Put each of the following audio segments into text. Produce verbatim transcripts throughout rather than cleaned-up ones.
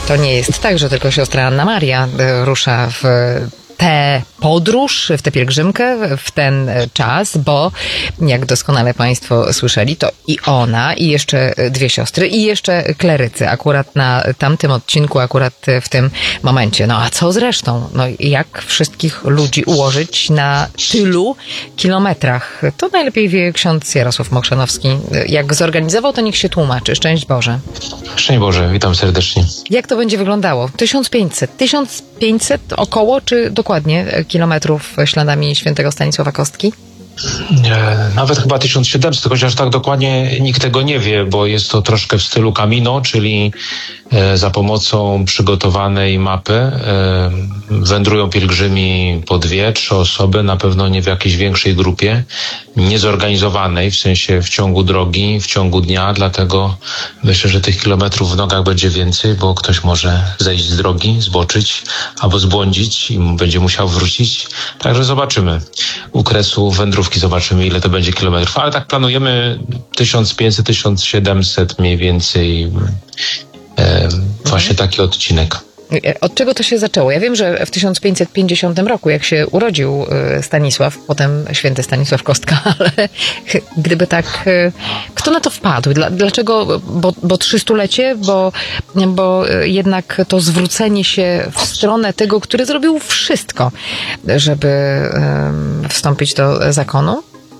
To nie jest tak, że tylko siostra Anna Maria rusza w tę podróż, w tę pielgrzymkę, w ten czas, bo jak doskonale Państwo słyszeli, to i ona, i jeszcze dwie siostry, i jeszcze klerycy, akurat na tamtym odcinku, akurat w tym momencie. No a co z resztą? No jak wszystkich ludzi ułożyć na tylu kilometrach? To najlepiej wie ksiądz Jarosław Mokrzanowski. Jak zorganizował, to niech się tłumaczy. Szczęść Boże. Szczęść Boże, witam serdecznie. Jak to będzie wyglądało? tysiąc pięćset. tysiąc pięćset około, czy dokładnie kilometrów śladami świętego Stanisława Kostki? Nawet chyba tysiąc siedemset, chociaż tak dokładnie nikt tego nie wie, bo jest to troszkę w stylu Camino, czyli za pomocą przygotowanej mapy wędrują pielgrzymi po dwie, trzy osoby, na pewno nie w jakiejś większej grupie, niezorganizowanej, w sensie w ciągu drogi, w ciągu dnia, dlatego myślę, że tych kilometrów w nogach będzie więcej, bo ktoś może zejść z drogi, zboczyć albo zbłądzić i będzie musiał wrócić. Także zobaczymy. U kresu wędrówki zobaczymy, ile to będzie kilometrów, ale tak planujemy tysiąc pięćset, tysiąc siedemset mniej więcej. E, właśnie taki odcinek. Od czego to się zaczęło? Ja wiem, że w tysiąc pięćset pięćdziesiątym roku, jak się urodził Stanisław, potem święty Stanisław Kostka, ale gdyby tak, kto na to wpadł? Dlaczego? Bo, bo trzystulecie? Bo, bo jednak to zwrócenie się w stronę tego, który zrobił wszystko, żeby wstąpić do zakonu?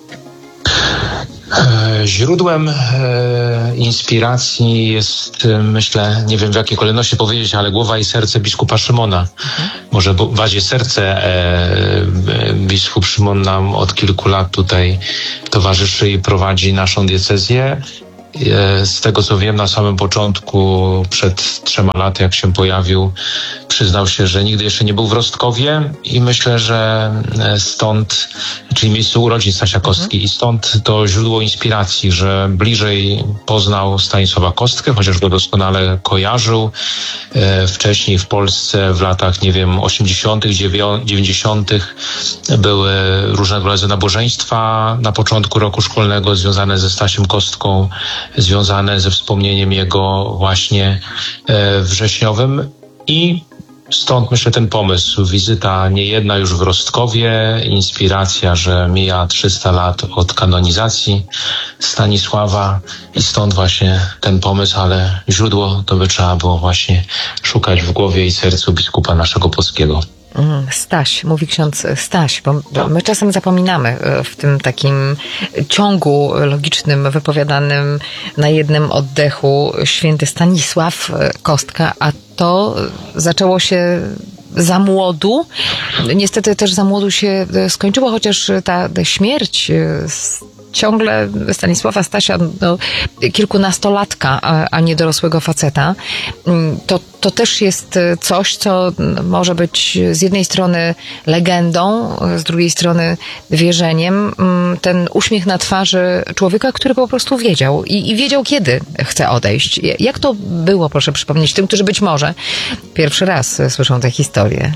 Źródłem e, inspiracji jest, myślę, nie wiem w jakiej kolejności powiedzieć, ale głowa i serce biskupa Szymona. Mhm. Może bardziej serce. E, biskup Szymon nam od kilku lat tutaj towarzyszy i prowadzi naszą diecezję. Z tego co wiem, na samym początku, przed trzema laty, jak się pojawił, przyznał się, że nigdy jeszcze nie był w Rostkowie i myślę, że stąd, czyli miejscu urodzin Stasia Kostki, i stąd to źródło inspiracji, że bliżej poznał Stanisława Kostkę, chociaż go doskonale kojarzył. Wcześniej w Polsce w latach, nie wiem, osiemdziesiątych, dziewięćdziesiątych były różnego rodzaju nabożeństwa na początku roku szkolnego związane ze Stasiem Kostką, związane ze wspomnieniem jego właśnie e, wrześniowym i stąd myślę ten pomysł. Wizyta niejedna już w Rostkowie, inspiracja, że mija trzysta lat od kanonizacji Stanisława i stąd właśnie ten pomysł, ale źródło to by trzeba było właśnie szukać w głowie i sercu biskupa naszego polskiego. Staś, mówi ksiądz Staś, bo my czasem zapominamy w tym takim ciągu logicznym wypowiadanym na jednym oddechu święty Stanisław Kostka, a to zaczęło się za młodu. Niestety też za młodu się skończyło, chociaż ta śmierć ciągle Stanisława Stasia, no, kilkunastolatka, a, a nie dorosłego faceta, to, to też jest coś, co może być z jednej strony legendą, z drugiej strony wierzeniem. Ten uśmiech na twarzy człowieka, który po prostu wiedział i, i wiedział, kiedy chce odejść. Jak to było, proszę przypomnieć tym, którzy być może pierwszy raz słyszą tę historię?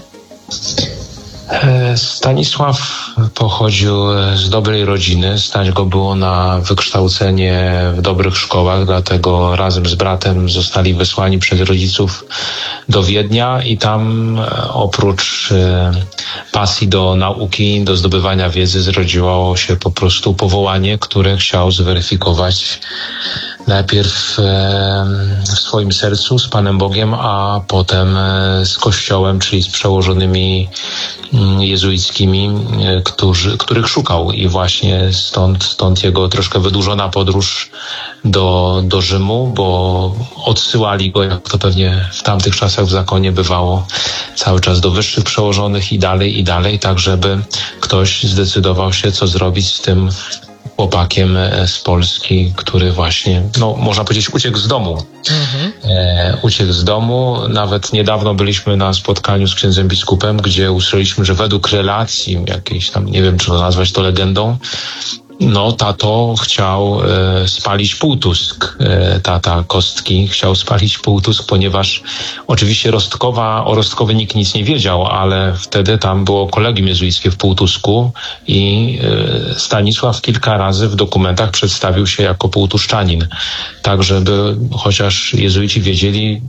Stanisław pochodził z dobrej rodziny. Stać go było na wykształcenie w dobrych szkołach, dlatego razem z bratem zostali wysłani przez rodziców do Wiednia i tam oprócz pasji do nauki, do zdobywania wiedzy zrodziło się po prostu powołanie, które chciał zweryfikować najpierw w swoim sercu z Panem Bogiem, a potem z Kościołem, czyli z przełożonymi jezuickimi, którzy, których szukał i właśnie stąd, stąd jego troszkę wydłużona podróż do, do Rzymu, bo odsyłali go, jak to pewnie w tamtych czasach w zakonie bywało, cały czas do wyższych przełożonych i dalej, i dalej, tak żeby ktoś zdecydował się, co zrobić z tym chłopakiem z Polski, który właśnie, no można powiedzieć, uciekł z domu. Mhm. E, uciekł z domu. Nawet niedawno byliśmy na spotkaniu z księdzem biskupem, gdzie usłyszeliśmy, że według relacji jakiejś tam, nie wiem, czy to nazwać to legendą, no tato chciał e, spalić Półtusk. E, tata Kostki chciał spalić Półtusk, ponieważ oczywiście Rostkowa, o Rostkowie nikt nic nie wiedział, ale wtedy tam było kolegium jezuickie w Półtusku i e, Stanisław kilka razy w dokumentach przedstawił się jako półtuszczanin. Tak, żeby chociaż jezuici wiedzieli,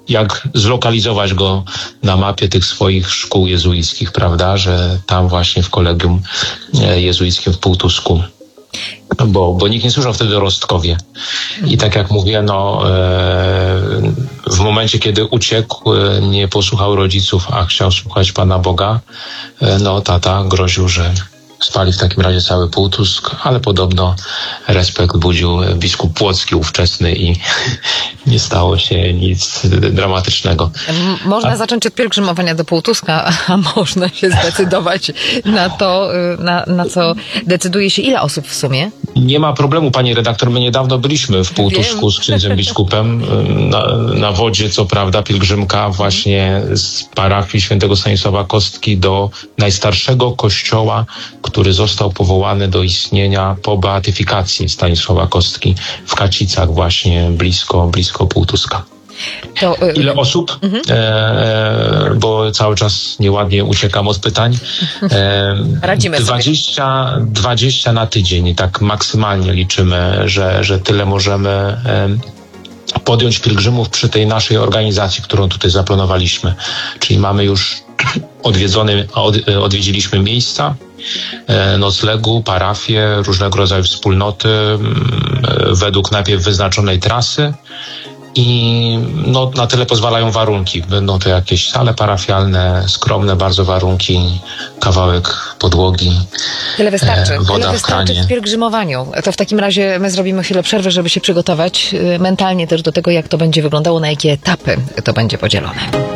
jak zlokalizować go na mapie tych swoich szkół jezuickich, prawda, że tam właśnie w kolegium jezuickim w Półtusku. Bo, bo nikt nie słyszał wtedy o Rostkowie. I tak jak mówię, no, w momencie, kiedy uciekł, nie posłuchał rodziców, a chciał słuchać Pana Boga, no tata groził, że spali w takim razie cały Półtusk, ale podobno respekt budził biskup Płocki ówczesny i nie stało się nic dramatycznego. M- można a... zacząć od pielgrzymowania do Półtuska, a można się zdecydować na to, na, na co decyduje się ile osób w sumie? Nie ma problemu, pani redaktor. My niedawno byliśmy w Półtusku Wiem. z księdzem biskupem na, na wodzie, co prawda, pielgrzymka właśnie z parafii świętego Stanisława Kostki do najstarszego kościoła, który został powołany do istnienia po beatyfikacji Stanisława Kostki w Kacicach, właśnie blisko, blisko Półtuska. To, y- Ile osób? Mhm. E, bo cały czas nieładnie uciekam od pytań. E, Radzimy dwadzieścia, sobie. dwadzieścia na tydzień, tak maksymalnie liczymy, że, że tyle możemy e, podjąć pielgrzymów przy tej naszej organizacji, którą tutaj zaplanowaliśmy. Czyli mamy już odwiedzone, od, odwiedziliśmy miejsca e, noclegu, parafie, różnego rodzaju wspólnoty e, według najpierw wyznaczonej trasy. I no, na tyle pozwalają warunki. Będą to jakieś sale parafialne, skromne bardzo warunki, kawałek podłogi, Tyle wystarczy. e, woda Tyle w wystarczy kranie. w pielgrzymowaniu. To w takim razie my zrobimy chwilę przerwy, żeby się przygotować mentalnie też do tego, jak to będzie wyglądało, na jakie etapy to będzie podzielone.